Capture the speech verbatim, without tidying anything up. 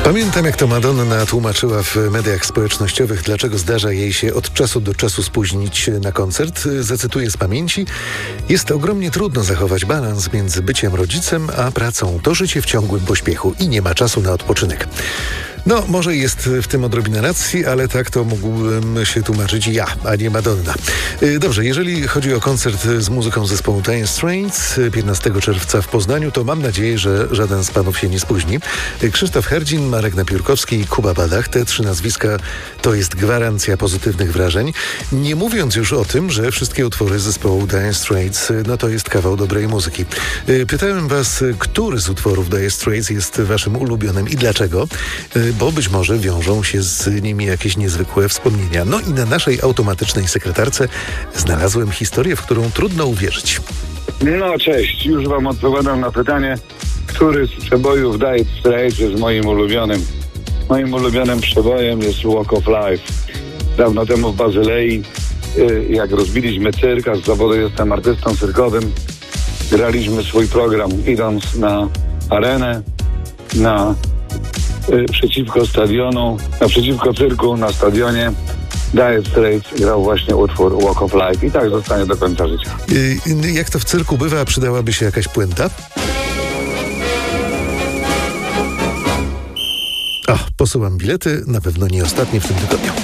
Pamiętam, jak to Madonna tłumaczyła w mediach społecznościowych, dlaczego zdarza jej się od czasu do czasu spóźnić na koncert. Zacytuję z pamięci. Jest ogromnie trudno zachować balans między byciem rodzicem a pracą. To życie w ciągłym pośpiechu i nie ma czasu na odpoczynek. No, może jest w tym odrobina racji, ale tak to mógłbym się tłumaczyć ja, a nie Madonna. Dobrze, jeżeli chodzi o koncert z muzyką zespołu Dire Straits piętnastego czerwca w Poznaniu, to mam nadzieję, że żaden z panów się nie spóźni. Krzysztof Herdzin, Marek Napiórkowski i Kuba Badach. Te trzy nazwiska to jest gwarancja pozytywnych wrażeń. Nie mówiąc już o tym, że wszystkie utwory zespołu Dire Straits, no to jest kawał dobrej muzyki. Pytałem was, który z utworów Dire Straits jest waszym ulubionym i dlaczego? Bo być może wiążą się z nimi jakieś niezwykłe wspomnienia. No i na naszej automatycznej sekretarce znalazłem historię, w którą trudno uwierzyć. No cześć, już wam odpowiadam na pytanie, który z przebojów Dire Straits jest moim ulubionym. Moim ulubionym przebojem jest Walk of Life. Dawno temu w Bazylei, jak rozbiliśmy cyrk, a z zawodu jestem artystą cyrkowym, graliśmy swój program idąc na arenę, na przeciwko stadionu, naprzeciwko cyrku na stadionie. Dire Straits grał właśnie utwór Walk of Life i tak zostanie do końca życia. Yy, jak to w cyrku bywa, przydałaby się jakaś puenta? O, posyłam bilety, na pewno nie ostatnie w tym tygodniu.